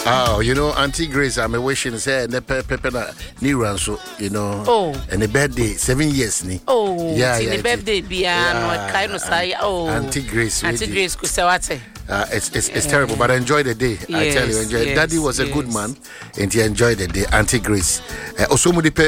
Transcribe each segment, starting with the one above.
Oh, you know, Auntie Grace, I'm wishing say ne pepe na ni ranso, you know. Oh. And the birthday 7 years ni. Oh, yeah, the birthday bia no kind of say oh. Auntie Grace. Auntie Grace kusewate. It's terrible, but enjoy the day. Yes, I tell you, enjoy. Yes, Daddy was a good man, and he enjoyed the day. Auntie Grace. Also, mo dipe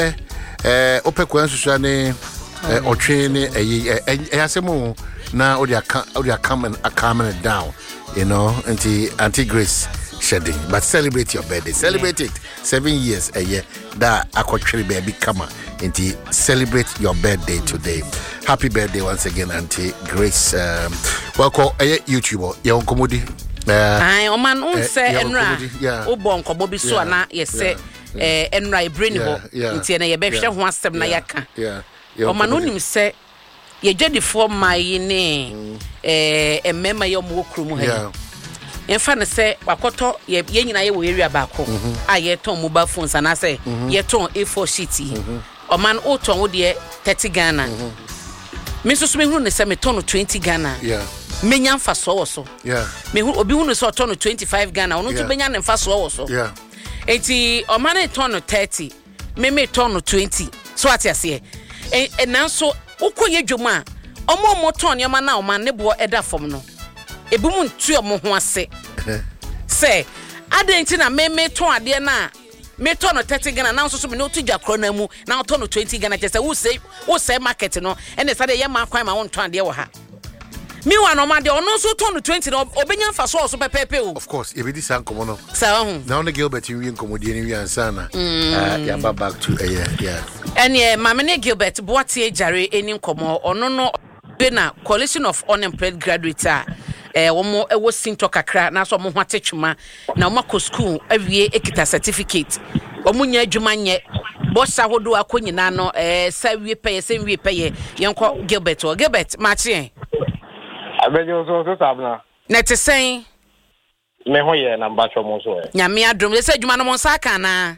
ope kwansu ne otwene asemo na odi coming down, you know. Auntie Grace shedding, but celebrate your birthday. Celebrate it. 7 years a year. That akwatwere baby kama. Celebrate your birthday today. Happy birthday once again, Auntie Grace. Welcome, YouTuber. Your komodi. Oman unse enra. Obo nkobo bi so na yese enra ebrini ho. Nti na ye behwe ho asem na yaka. Oman unim se ye jedifo mai ne emema ye omo krum ha. Enfa ne se wakoto ye nyina ye wo area baako. Aye ton mobile phones and say ye ton A4 sheet. Oman oton wo de 30 Ghana. Me so me hu ne se me ton 20 Ghana. Menya mfa so so. Me hu obi hu ne so ton 25 Ghana. Ono to benya ne mfa so so. Enti oman e ton 30. Me ton 20. So atiase. Nanso ukoye dwoma omo ton yema na oman ne bo eda fom no. Ebumu ntu omo ho ase. Say adenti na me ton ade na me ton 30 Ghana na so me no tu dwakro na mu na ton 20 Ghana chese wo say market no ene say ye ma kwan ma won ton ade wo ha me wa no ma de ono so ton 20 no obenya fa so pepepe o. Of course e be this ankomo no sa ho now na Gilbert wi nkomodi ni wi ansa na ya back to yeah ene mama ne Gilbert boate ejare eni nkomo ono no be na coalition of unemployed graduates womo ewo sinto kakra na so mo ho atechuma na wo makọ school awie ekita certificate omo nya adwuma nye bossa hodo akonyina no sa wie peye yenko Gilbert machi abejo so sabna na te sen me ho ye na mbacho mo so nyame adom le se adwuma no mo nsa aka na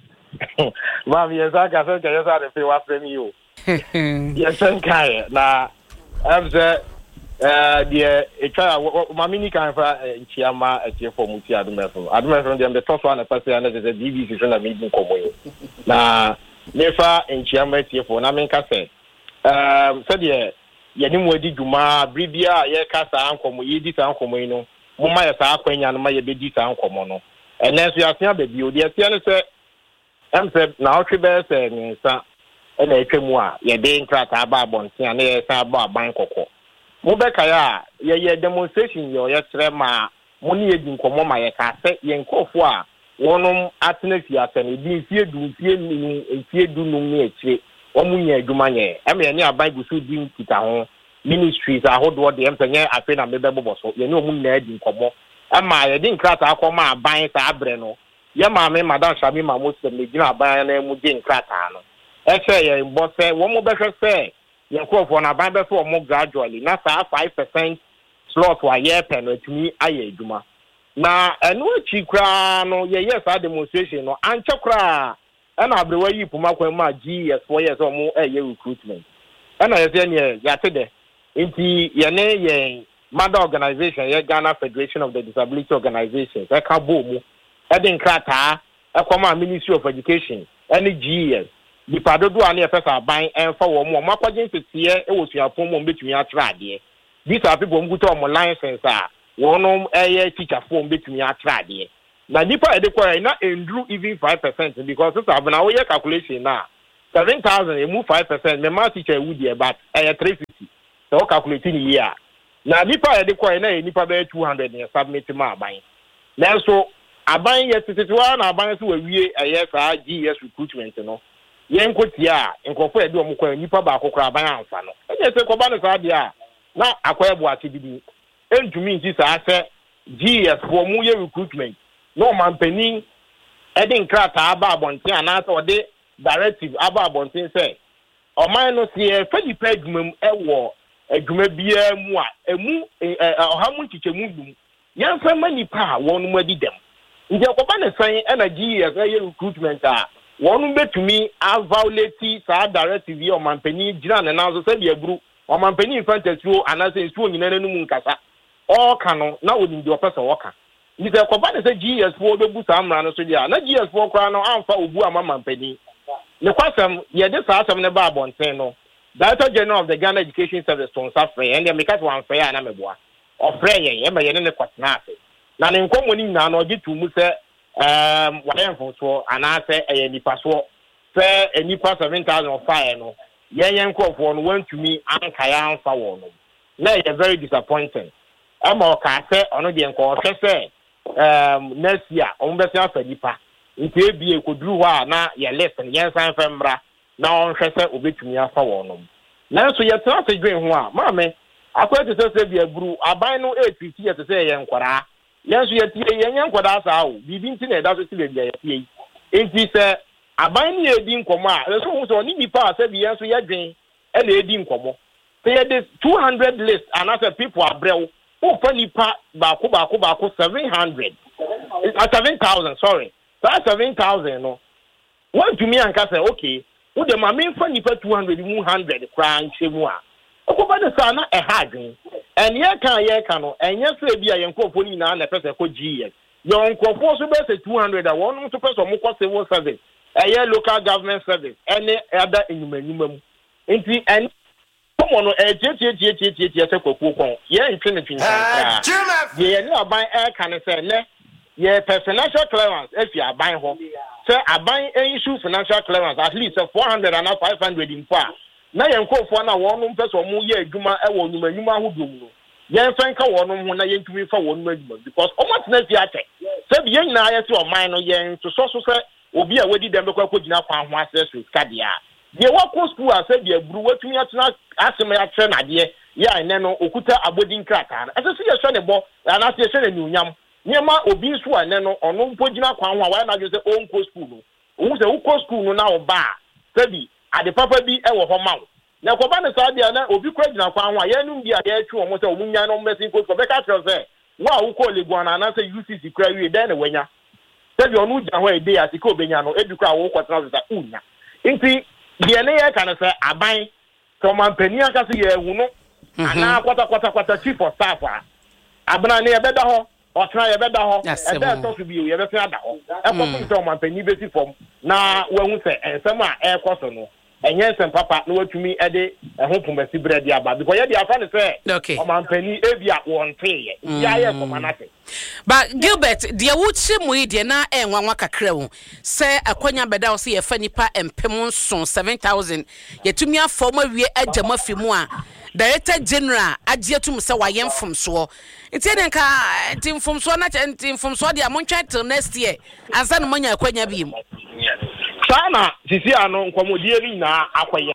ma mi nsa aka so je sa de fe wa frame you yes kai na abze the mamini kan fa chiama etiefo muti adumefo dem the top one person na the BBC so na meeting komoyo na nefa chiama etiefo na menka se said ye ni mwedi duma bribia ye kasa ankomo ye di sa ankomo no mumma ye sa akwanya no ma ye be di sa ankomo no enenso ya sia be bi odi asia ne se emse na otwe se nsa na etwemu a ye de nkrata ba abonten na ye sa ba aban kokko Mobeka ya ye demonstration yo ye tre ma mo ne yedi nkomo ma ye ka se ye nkofo a wonum atena fi asene di fie du num ne akire omunya adwuma nye eme ye ne aban gusu di nkita ho ministries ahodo de empenye afi na mebebo so ye ne omunya adi nkomo ama ye di nkrata akoma aban sa abre no ye ma me madam Shami ma Muslim ne gina aban na mu di nkrata no eche ye mbo se wo mo behwe se Yankofo na ban be so mo gradually na sa 5% slot wa ye pen atumi aye adwuma na eno achi kra no ye sa demonstration no anche kra na abrewa yi puma kwan ma GS 4 years o mo recruitment na ye se ne ya tede nti ye ne ye mother organization ye Ghana Federation of the Disability Organizations e ka bo mu e din krata e kwama Ministry of Education any GS di padodo ani efesa ban enfa wo mo makwaje nfetie e wo tuafo mo betumi atrade these are people mguto mo license a wono teacher form betumi atrade na nipa edekwa na endru even 5% because this have na we calculation na 7,000 e move 5% me ma teacher would be about 350 so calculate ni year na nipa edekwa na nipa be 200 ne submit ma ban na so aban yetitiwa na aban so wawie sa GS recruitment no yenkotia nkofo edi omukwa nipa ba akokora aban anfa no enye se koba no sa dia na akoye bo atibidi entumi nti sa ase GS for mu ye recruitment no mampani edi nkrata aba abonten anasa ode directive aba abonten se oman no se fedi pagmam ewo adwuma bia mu a emu ohamu nchichemu dum yanfa manipa wonu madi dem nje koba no san na GS ye recruitment a wonu betumi violate sa directive ye omanpani gira ne nazo se bia buru omanpani infantasuo anase nsuo nyina nanu mu nkasa o ka no na woni di opesa woka ni se koba ne se GS4 bebu samra no so dia na GS4 kra no amfa obu amama mpani ne kwasam ye de saasam ne ba abonten no Director General of the Ghana Education Service to Safre and the make us one fair and ameboa or frey and my yen kwatna na ne nkomo ni na no gitu mu se wayan fonso ana se nipa so se nipa 7,000 of fire no yen nkofo no want to me ankaya anfa wo no na e very disappointing ama ka se ono de nko se next year on be se afa nipa nti ebie koduru ho na ye lesson yen san fa mra na on hwese obetumi afa wo no na so ye tra se dwen ho a ma me akwati se bia buru aban no 850 ye se ye nkwara yen so ye tie yen nkwara sa o bibi nti na eda so ti bia ye tie enti se aban ni edi nkomo a so hu so ni nipa se bia so ye dwen e na edi nkomo se ye de 200 list and as people abrew o fa nipa ba ko 700 7,000 sorry that 7,000 no want to me and say okay wo de ma me fa nipa 200 100 kra nchemu a okoba de sa na e hadwen en ye kan no enye so bia ye nkofo ni na pese ko GS your nkofo so be say 200 a won so pese mo ko civil service eye local government service any other enyumanyuma enti en komo no tie se kokwo kon ye ntwe ne twinsan ye ni aban e kan se ne ye financial clearance if you aban ho say aban issue financial clearance at least 400 and 500 in fa na ye nkofo na won no pese mo ye adwuma e wo nyumanyuma hodom no ye fenka won ho na ye ntumi fa won adwuma because almost na fi ate say bi ye nyina ye se o man no ye to so say obi a wadi dem bekwa kogina kwa ho access kadia ye wako school a say bi aburu watumi atena asem ya tre na de ya ene no okuta abodin kraka na ese ye hwe ne bo na se hwe ne nyunyam nyema obi so ane no ono mpogina kwa ho a wa na jo say onko school no ohu say uko school no na oba sabi ade papa bi e wo ho mawo na ko ba ne sa de na obi kwa gina kwa ho a ye num bi a ye twu o mo say omunya no mmesin ko be ka tell say wa uko leguana na say UCC kra wi de na wanya sabi onu ja ho e dey asika obenya no edukra wo kwatena za unya nti de ne ye kan say aban to mampani aka say ye hu no ana kwata chief of staff a abana ne ye beda ho o try ye beda ho e dey talk to be ye be fi ada ho e ko fun to mampani be si form na wa hu say ensem a e ko so no enye nsem papa na watumi e de ho pomasi bread ya ba because ye dey afa ne say o mampani e bia won teye ya ye ko manate. But Gilbert, dear wuchi mu de na enwanwa kakra wo se akwanya beda wo se ye fa nipa empem nson 7,000 yetumi afọ ma wie agama fi mu a Director General agietum se waye mfomso nti den ka timfomso na timfomso de amontwa till next year ansa no manya akwanya bi mu sana sisi ano nkomodie ni na akwaya.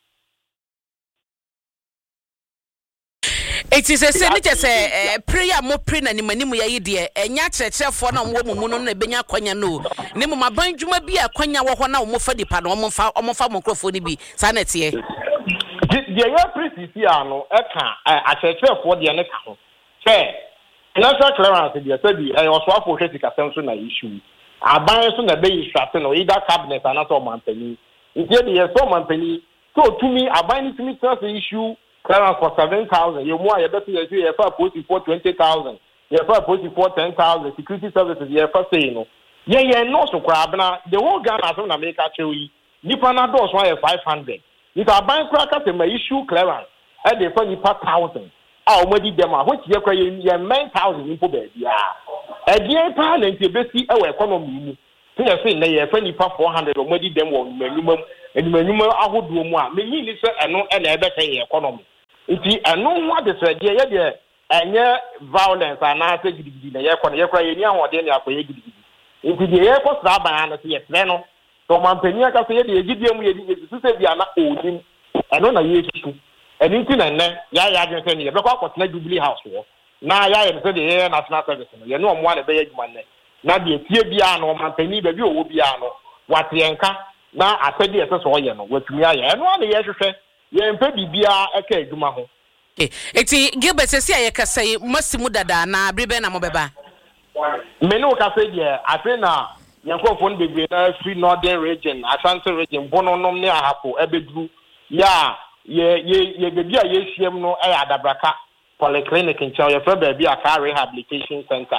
It is a senator say prayer mo pray na nimanimu ya yide enya kyerkyerefo na wo mu no na benya kwanya no ne mo maban dwuma bi akwanya wo ho na wo fa dipa no mo fa microphone bi sanete de ya presisi ano e ka akyerkyerefo de ne ka ho say financial clearance de say bi e oso afo hwetika sem so na issue aban so na be issue no either cabinet and so mampani nti de so mampani so tumi aban ni tumi trust issue clearance for 7,000. You more, you better you for posting for 20,000. You for posting for 10,000. Security services, you for saying no. Yeah, no so crab now. The whole Ghana from America show you. Nipa na doors why 500. If a bank cracker to my issue clearance, and they for nipa 1,000. Ah, already them which you cry you 9,000 in bed. Yeah. At the end, parliament you better see our economy. So you say na for nipa 400 already them one minimum and minimum I would do more. Me ni say no and e better economy. Iti anu what is the ye de enye violence and na say gidi na ye kwa ye ni ahode ni akoye gidi iti de ye ko sa ban na say ye no to mampani aka say ye de gidi mu ye di su say bia na odim enu na ye tutu enu ti na ne ya adwen say ni ye be kwa kwotena Jubilee House wo na ya ye say de ye national service no ye no mo na be ye dwuma ne na de tie bia no mampani ba bi owo bia no watenka na asedi ye so ye no watumi aye enu na ye hwehwe ye mpe bibia eka adwuma ho eti Gilbert sesi aye kasai masimu dada na bribe na mobeba me no kasai de afi na yankofo no bebre na free northern region Ashanti region bononom ne ahafo ebeduru ya ye bebia ye hiem no e adabraka polyclinic ncha ye fa bebia car rehabilitation center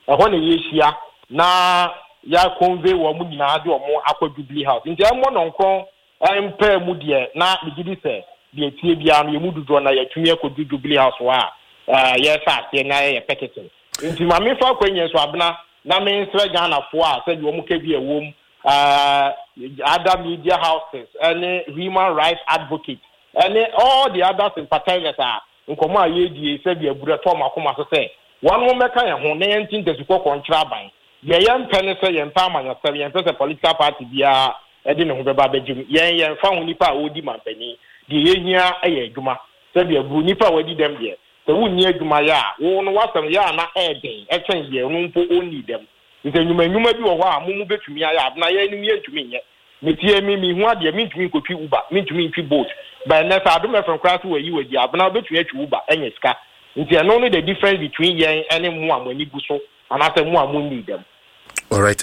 ɛhɔ na yɛhyia na ya convey wo mu nyinaa de omo akwa Jubilee House nti emo no nkron empa mu de na bigidi se de tie bia no yemu dudo na yatumi akwa Jubilee House wa yes ase na ye pecketing nti ma me fa kwanye so abena na me nsre Ghana fo a se de omo ka bi ewom other media houses and human rights advocates and all the other sympathizers are nkomo ayedie se bia bura to makoma so se one mo meka ye ho na yentin desukọ kontra ban ye mpene se ye mpa amanya se ye mpese political party bia e de ne ho beba begim ye fa ho nipa odi mampani de ye hia ye adwuma se bia bu nipa wadi dem de se wunni adwuma ya wo no wasam ya na eden e twen ye no mpo oni dem nse nyuma bi wo ho a mumu betumi ya na ye nim ye ntumi nye metie mi hu ade mi ntumi nkotwi uba mi ntumi ntwi boat by next adom efren class we yi wadi abna betumi atwi uba enye ska nti no the difference between yen and mu amani bu so and after mu amu need them. All right,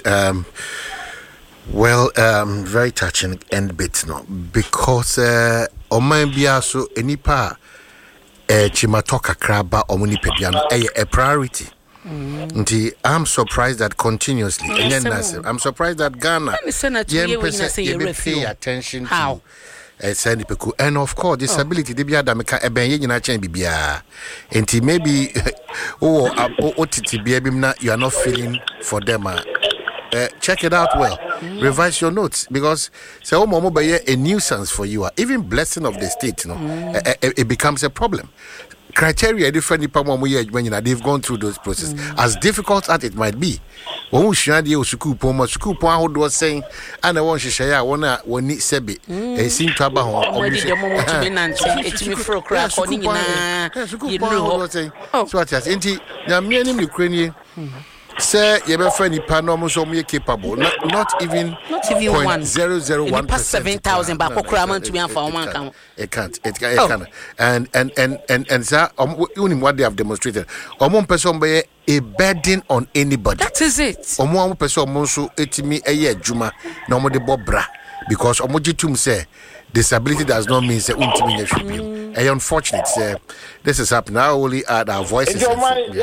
well, very touching end bit no because oman bia so enipa chimatoka kraba omuni pediano a priority. Nti I'm surprised that continuously I'm surprised that Ghana pay attention to and of course disability they be adameka eben ye nyina chen bibia enti maybe you are not feeling for them check it out well. Revise your notes because say omo be a nuisance for you even blessing of the state it becomes a problem. Criteria different they've gone through those processes as difficult as it might be. When we share the school how was saying and I want to share one need sebe a seem to about Ukrainian say you be friend nipa so capable not even 0.001% 7,000 ba kokura man to be for one can it can't and sir what they have demonstrated person be a burden on anybody. That is it person so etimi eye adwuma na omo de bobra because omo jitum say disability does not mean say untimi should be unfortunate. This is happening. I only add our voices. The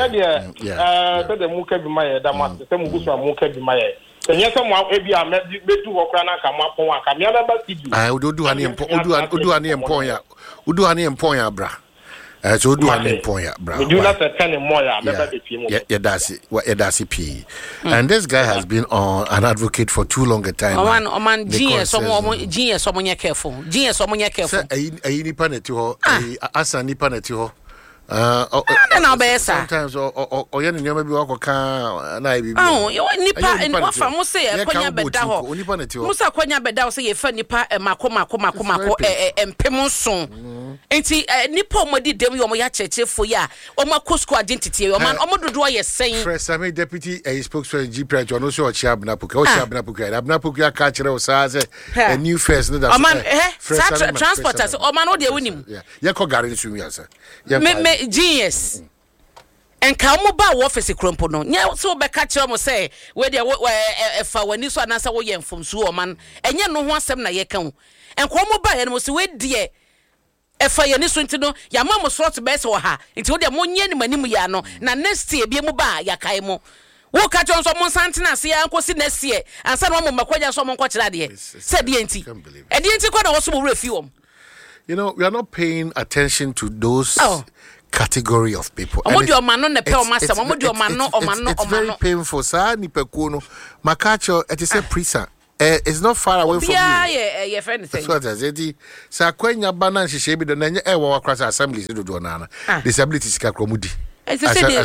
muka be my damas, the mugusa muka be my. And yes, someone maybe I met you Okrana Kamapo, Kamia. I would do any empoya, would do any empoya, bra. So do any empoya, bra. We do not attend more. That's P. And this guy has been an advocate for too long a time. Oman genius, someone you're careful. Genius, someone you're careful. A nipaneto, asa nipaneto. Sometimes or yen maybe walk na bibi. Oh, you nipa and what for mo say kwanya beda ho. Musa kwanya beda say ye fa nipa mako empemonson. Enti nipa mo di dem yo mo ya chechefo ya. O ma kosko identity o man o mo dodo ye sen. Fresh Sami deputy spokesperson GPR no so chia Abnapuka. O chia Abnapuka ka kire o sa say a new face no that. O man transporters o man o de wonim. Yeah. Ye ko gare ni sumi asa. Genius and come about office crumpo no nya so be catch am say we dey fa wani so anasa wo ye mfomsu o man enye no ho asem na ye kan en ko mo ba ye no so we die e fa ye ni so ntino ya ma mo sort be se wo ha nti wo dey mo nye ni manim ya no na next year bi mo ba ya kai mo wo catch on so mo santina se ya nkosi next year ansa no mo makwanya so mo nkokira de se de enti e de enti ko na wo so mo refi wo. You know, we are not paying attention to those category of people. It's very painful. Sir, Nipekuno, Makacho, it is a prison. It's not far away from you. Yeah, friend. That's what I said. Sir, Quenya Banan, she should be the Nanya Ewa across assemblies to do Nana. Disability Skakromudi. It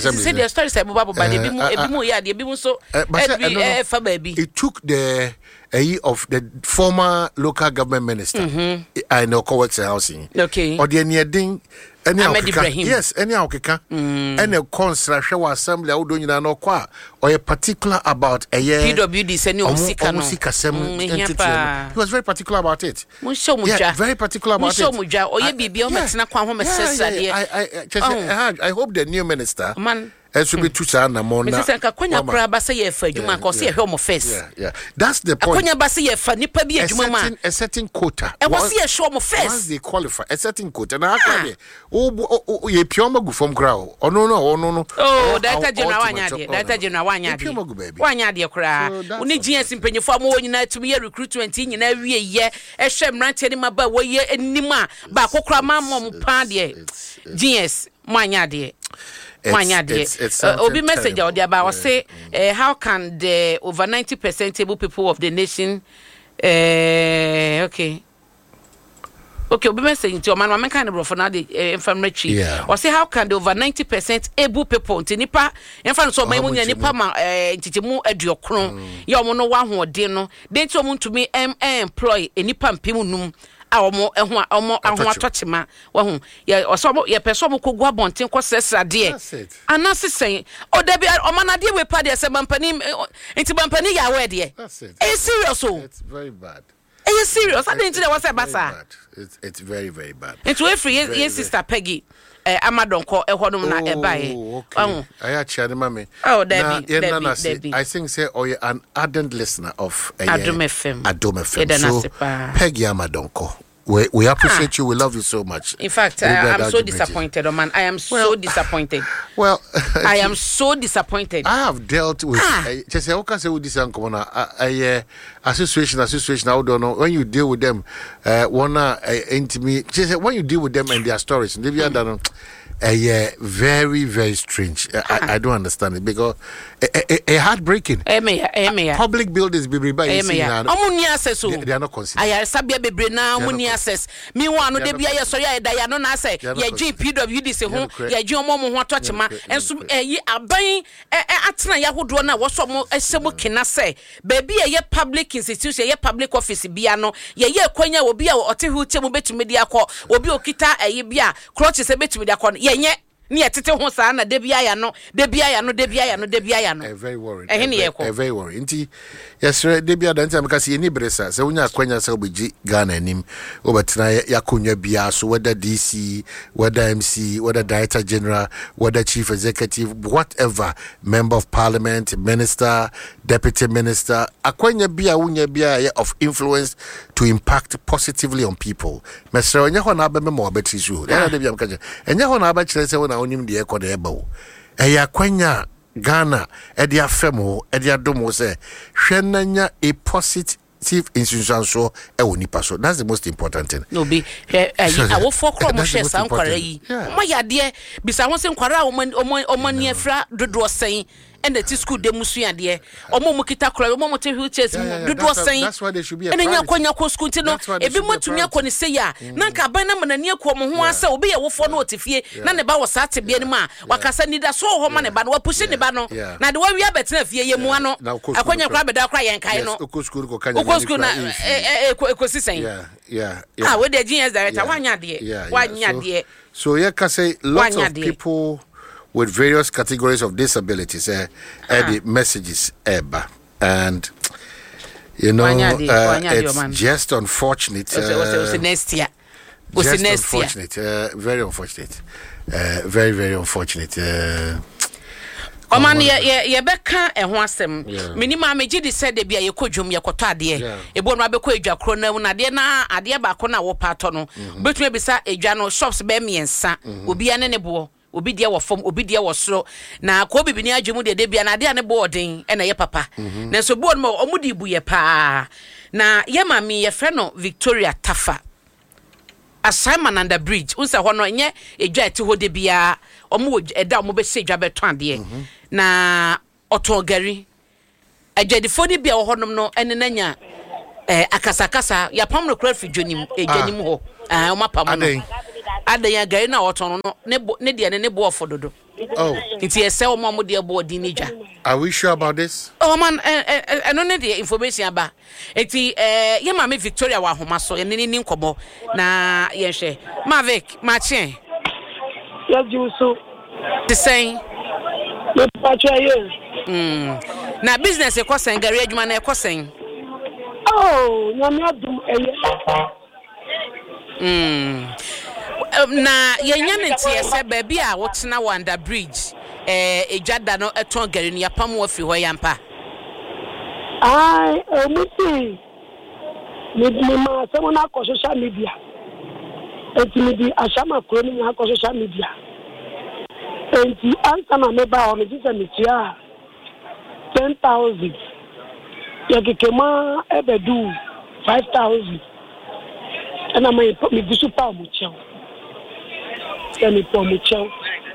took the of the former local government minister. I know co-works housing. Okay. Or the Niading. Yes, any okeka. And a construction assembly I would no kwa or a particular about a year. PWD send you entity. He was very particular about it. Yeah, very particular about it. I hope the new minister Eso be tusa na mo na. Mrs. Akonya kura ba say ye fa adwuma ko say ye hwe mo first. Yeah. That's the point. Akonya ba say ye fa nipa bi adwuma ma. A certain quota. E was ye show mo first. Once they qualify a certain quota na akwa de. Ye pure magu from ground. Oh no. Oh, Director General wanya de. Director General wanya de. Wanya de kura. Uni GS mpanyefo am wo nyina tumi ye recruitment nyina wie ye. E hwe mrante ni maba wo ye enima ba kokora ma mom pa de. GS wanya de. Obi message out there about say how can the over 90% able people of the nation okay obi message to man kind of for now the infirmary or say how can the over 90% able people nipa enfan so man munya nipa ma ntitimu aduokron ya omo no wa hoode no den to omo ntumi employ enipa mpem num omo atochema wahu ye osomo ye peso mo kogu abonten ko sesrade anasesen o da bi omanade we pa de se bampani enti bampani ya we de serious o it's very bad serious I didn't know what's basa it's very very bad into every yes sister Peggy Amadonko ehonum na ebae aya chia de mame Debbie I think say an ardent listener of Adom FM so Peggy Amadonko we appreciate you, we love you so much. In fact, I'm so disappointed, man. I am so disappointed. Well, I am so disappointed. I have dealt with just say okay say with this uncle association I don't know when you deal with them wanna intimate just when you deal with them and their stories they be done very very strange. I don't understand it because heartbreaking. Public buildings be by they are not considered. I sabia bebre na muni access. Me wan no de bia ye so ya da ya no na say ye gin PWD se ho ye gin omo ho atochema enso yi aban atena ya hodo na wo so mo esemo kina say baby ye public institution ye public office bia no ye kwanya obi a ote hu chemu betumi dia kọ obi okita bia crutch se betumi dia kọ yenye ni etete ho sa na de bia ya no very worried very worried nti yes de bia da nti amaka se ni bresa se unya kwanya se obeji Ghana anim obetena yakonwa bia so whether DC whether MC whether Director General whether Chief Executive whatever member of parliament minister deputy minister akwanya bia unya bia of influence to impact positively on people mesra onya ho na abeme mo betri so de bia amaka enya ho na aba kire se wona onim de ekode eba eya kwanya Ghana edi afemo edi adomo se hwenanya a positive institution so e woni paso that's the most important thing no be awo fokro mo hwe san kwara yi mo yade bisa ho se kwara omani afra dodo sen and the school de musuade omo mukita kora omo te wheelchairs dodo sen that's why they should be a enya kwanya ko school ti no ebi matumi akoni se ya na nka ban na manani akọ mo ho asa obi ye wofo na otifie na ne ba wo sa te bia ni ma wakasa nida so ho ma ne ba no wapushi ne ba no na de wawia betena fie ye mu ano akwanya kora beda kora yen kai no ko school ko kanya na ekosisen we the genius director wanya de so you can say lots of people with various categories of disabilities the messages and you know it's just unfortunate very unfortunate very very unfortunate Oman ye beka ho asem minima meji di said bia ye kodwum ye koto ade ebo no abekọ edwa kro na mu na ade na ade ba ko na wo pato no betumi bisa edwa no shops be miensa obi ane ne bo obi dia wo fom obi dia wo soro na ko bibini adwemu de bia na ade ane bo odin e na ye papa na so bo no omudi bu ye pa na ye mami ye fre no Victoria Tafa assignment under bridge unsa ho no nye edwa eti ho de bia omo eda omo be se edwa beto ade na otogari agedifo de bia wo honom no ene nanya akasakasa ya pam no kra fidwonim ejanim ho omo pam no ade ya gari na oton no ne de ne bo ofododo nti ese omo de bo odi ni dwa. Are we sure about this? Oh man, I don't need the information about eti ye ma me Victoria wa homa so ene ni nkomo na ye hwe Mavic Machien ya juso the same le pacha ye na business e kosen gari adwuma na e kosen nyame adum eye na ye nya nti ye se ba bia wo tena Wonder Bridge ejada no eton gari no yapam wo fi ho yampa ai omuti me ma se na ko social media enti ashama ko ni na ko social media enti ansa na me ba o me dise me tia 10,000 ya kekema ebedu 5,000 ana me gusu pa mu chao ya me po mu chao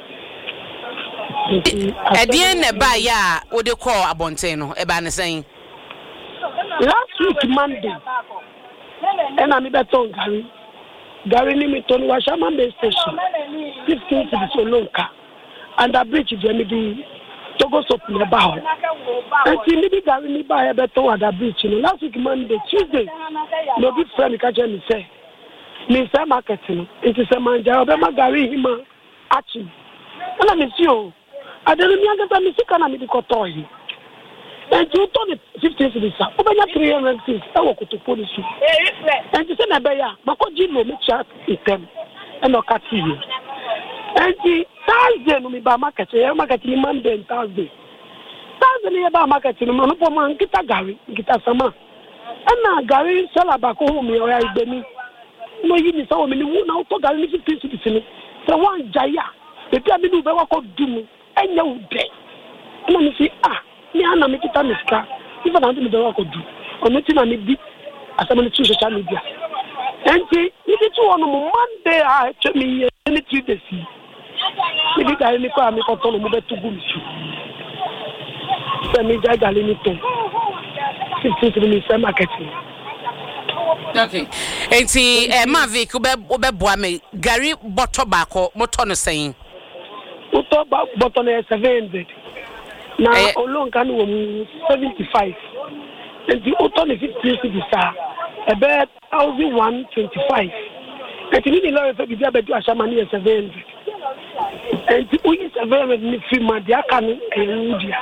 edien ne ba ya wo de call abonten no e ba ne sen last week Monday and I'm beton Gary ni me ton Washama station 15 to the Solonka and the bridge the Togo soap in the bow and see Gary ni buy a beton at the bridge last week Monday Tuesday no big friend catch me say me say marketing it is a man job Gary him achi and I miss you I don't know me see kana me the kotoyi and you turn 15 to this. Open your 300 things. I walk to police. And you say, Nabaya, Makoji no me chat with them. And no cat you. And the Thursday no me ba market. Market Monday and Thursday. Thursday me ba market no no po man kita Gary, kita sama. And na Gary sell abako home me or I be me. No you ni so me ni na to Gary 15 to this. So one jaya. The pia me do be wa ko dum. Enya u de. Na me say me ana me kita miska even na me do ko do ono ti na me bi asama ne tu social media enti ni ti ono mo Monday a che me ni ti de si ni bi ga ni ko ami ko to no mo betu gum su se me ja ga ni to 15 me se marketing okay enti Mavic obe boa me Gary bottle bako moto no sen moto bottle no 700 na olonka no 75 and the auto 50 cedis about 1,125 and the law for the bedu ashama ni 700 and the only 700 ni free man dia kan endia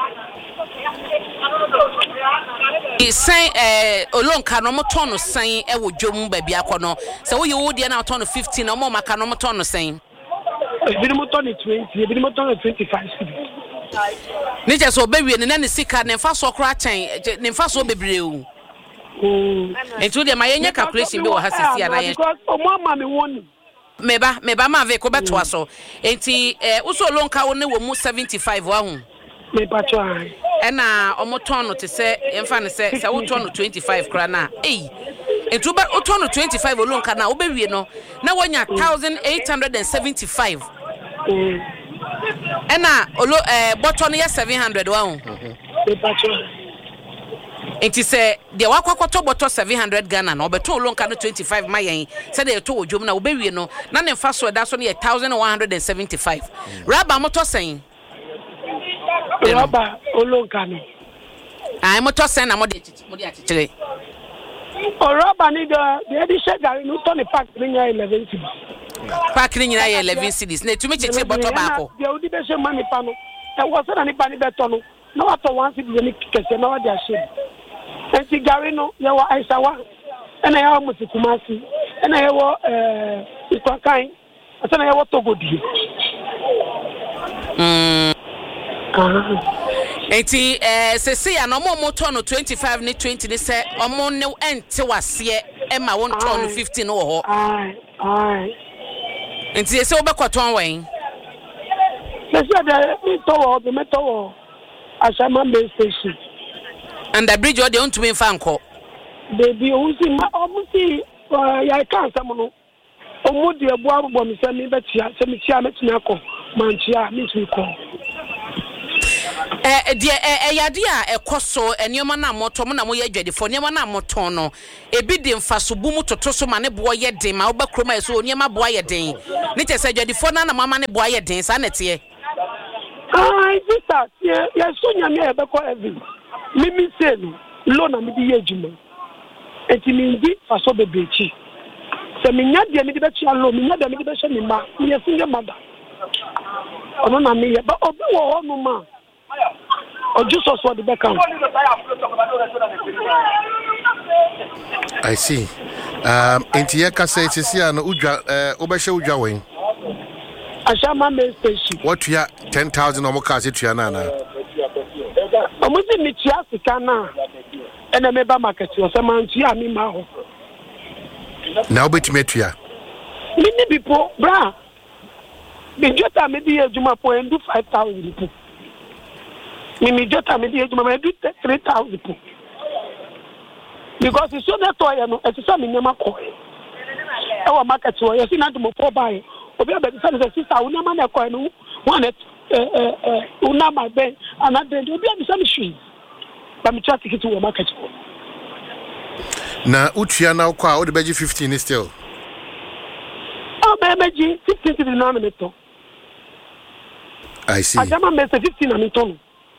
say olonka no moto no san e wo dwom ba bia kono se wo ye wo dia na auto no 15 na mo maka no moto no san ebi ni moto ni 20 ebi ni moto ni 25 cedis Nije so bewie ne na sika ne mfa so kra chen ne mfa so bebre o entu de mayenye calculation bi wo hasisi ana yen because omama me woni meba Mavic ko beto aso enti uso lonka wo ne wo mu 75 wa hu me pacho ai ena omoton no te se emfa ne se wo ton no 25 kra na entu ba o ton no 25 olonka na wo bewie no na wonya 1,875 ena bottle ya 700 wa hu enti se de wakwakoto bottle 700 Ghana na obeto olonka no 25 mayen se de to odwom na obewie no na ne mfa so da so ne 1,175 raba moto sen raba olonka no ai moto sen na modi achichire raba ni de edition Gary no to ne pack ni 11 cedis pack ni nyina 11 cedis na tumi chichi bottle baako de odi be se mani pa no e wo se na ni pa ni beto no na wa to 1 cedis ni kese na wa dia share enti Gary no ye wa Aisawa ena ye wa Mutikumasi ena ye wa Ikwakan ena ye wa Togodi enti se se ya no mo to no 25 ni 20 ni se omo ne ente wase e ma won to no 15 wo ho ai enti se obekoton wen se se de to wo Ashama station and the bridge they want to win fanko baby omusi ya kan samuno omudi ebu abubo mi se mi betia se mi tia metina ko manchia mi tu ko yade a ekoso enioma na moto mo na mo ye dwadefo enioma na moto no ebi de mfaso bu mu toto so ma ne bo ye den ma obakroma eso enioma bo ye den ne tese dwadefo na mama ne bo ye den sa nete sister ye so nya me e be ko evi mimi se no lo na mi di ejuma enti mi ndi faso bebechi se mi nya de mi di be tia lo mi nya de mi di be she mi ma mi ye single mother ono na mi ye ba obi wo ho no ma ojuso so the back. I see. Enti ye ka say sisi ano udwa obehye udwa wen Ashama main station. What you 10,000 or more cars to your nana? Omuzi mi tia sikana. Ena meba market o se man tia mi ma ho. Now bit me to ya. Mini bipo bra. Me jota me di ejuma po endu 5,000 po. Me jota me di ejuma me do 3,000 po. Because it's so that toy no, it's so me nyama ko. E wa market o you see na do for buy. Obi abedi say sister una ma na ko no. One una my ben another obi abedi say me shi. But me try to get to market. Na utia na kwa o de beji 15 still. Oh beji 15 to the nominator. I see. Ajama me 15 na ton.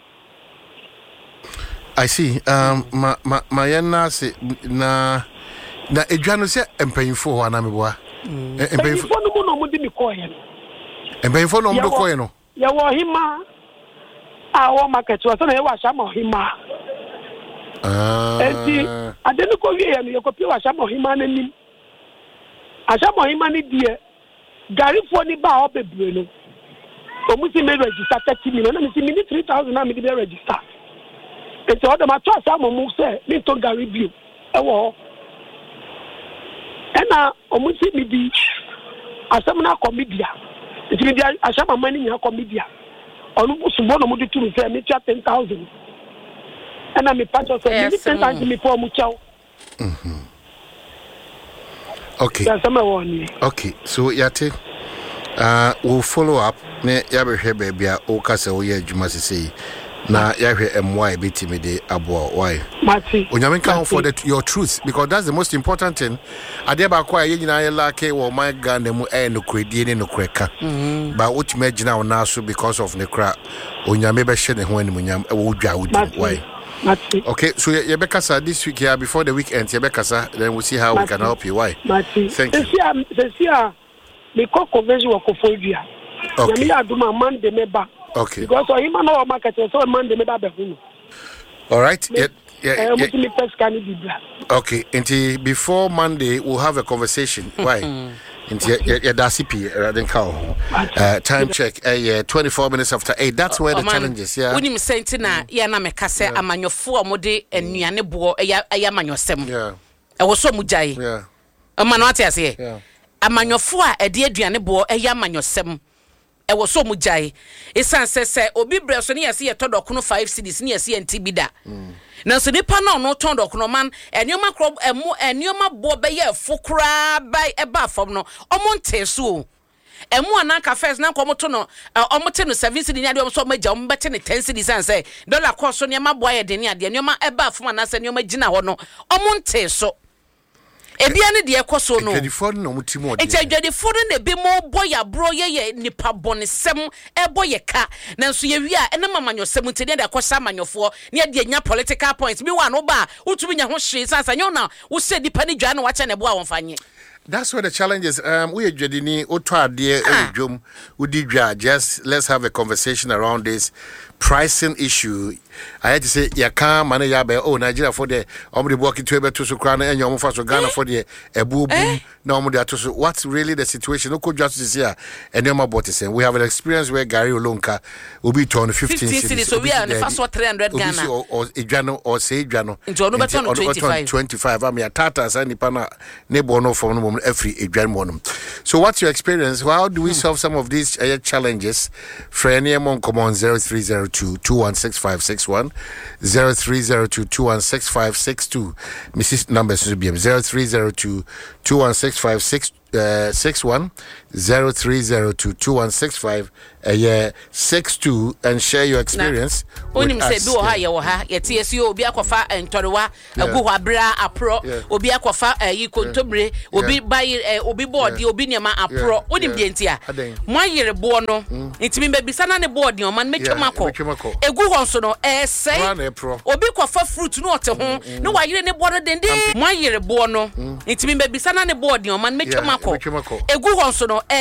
I see. My yana se na edwano se empanyfo ho na meboa. Empanyfo no mo di mi ko ye no. Empanyfo no mo do ko ye no. Ya wo hima awo market wa so na ye wa sha mo hima. Enti adeni ko wie ye no ye ko pi wa sha mo hima na nim. Asha mo hima ni die garifo ni ba obebre no. Omusi me register 30 million na me si me 3,000 na me dey register. Enti o de ma to asa mo mu se me to gari bio. Ewo. Ena omusi mi di asam na comedia. Enti mi di asha mama ni nya comedia. Onu subo no mu di turu se me 10,000. Ena me patch so me 10,000 me for mu chao. Okay. Okay. So yate we'll follow up. Ne yabe hwe bebia o kasa wo ye adwuma sesei. Na yahwe MY betimi de abo why? Mati. Onyame kan for that your truth because that's the most important thing. Ade ba kwa ye nyina ye lake wo my Ghana mu no kredie ne no kreka. Ba ultimate gina wo na so because of ne kra. Onyame be hye ne ho animunyam wo dwa wo why? Mati. Okay, so Yebekasa this week here before the weekend, Yebekasa, then we'll see how we can help you. Why? Mati. Thank you. This year, the convention was Kofodia. Okay. Monday meba. Okay. Because I am not market, so Monday meba behuno. All right. Okay. Until before Monday, we'll have a conversation. Why? Time check 24 minutes after 8. That's where the challenge is. Yeah. When you say na ya na meka se amanyofo amode enuane bo eya amanyosem. Yeah. E wo so mujai. Yeah. Amano ate ase. Yeah. Amanyofo a ede aduane bo eya amanyosem. E wo so mujai. Esan se obi breso ne yase ye todokono 5 cedis ne yase ntibida. Na so nipa na no ton dokono man enoma kro enoma bo be ye fokra bai e ba fom no omonte so emu anaka first na ko moto no omote no 7 cedi nya de so magya ombete ne 10 cedi san say dollar cost so ne ma bo ye de ne ade enoma e ba fom na se ne magina ho no omonte so ebia ne de ekoso no edifo no mutimo de edifo ne be mo boya bro ye nipa bonesem e boye ka nanso ye wi a ene mamanyosem te de akosa manyofo ne de nya political points bi wa no ba utumi nya ho hwe sansa nya na wo se dipa ne dwa na wa cha ne bo a wonfanye. That's where the challenge is. We are jedini oto ade edwom udi dwa. Just let's have a conversation around this pricing issue. I had to say yaka mane ya be Nigeria for the omri working to ebe to so kra na enyo mo fa so Ghana for the ebu boom na omri ato so. What's really the situation? No could just this here enema bought it. We have an experience where Gary Olonka will be turn 15 cities. So we are the first 300 Ghana or Ijano or say Ijano into 25. I mean tata sani pana nebo no from every Ijano. So what's your experience? How do we solve some of these challenges? Freniemon come on 0302 216561 0302 216562. Mrs. Number should be 0302 216561 0302 216562 and share your experience. Onim say bi wo ha ye wo ha yeti esi obi akofa entorewa agu hwabra apro obi akofa yi kontomre obi buy obi board obi niam apro onim de ntia mo ayere bo no ntimi babisa na ne board ni o man metwemako egu ho so no sei obi kofa fruit no ote ho ne wa yere ne board dende mo ayere bo no ntimi babisa na ne board ni o man metwemako egu ho so no